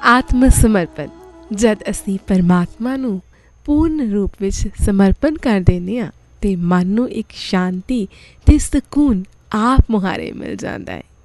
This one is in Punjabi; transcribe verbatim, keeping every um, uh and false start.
ਆਤਮ ਸਮਰਪਣ। ਜਦ ਅਸੀਂ ਪਰਮਾਤਮਾ ਨੂੰ ਪੂਰਨ ਰੂਪ ਵਿੱਚ ਸਮਰਪਣ ਕਰ ਦਿੰਦੇ ਹਾਂ ਅਤੇ ਮਨ ਨੂੰ ਇੱਕ ਸ਼ਾਂਤੀ ਅਤੇ ਸਕੂਨ ਆਪ ਮੁਹਾਰੇ ਮਿਲ ਜਾਂਦਾ ਹੈ।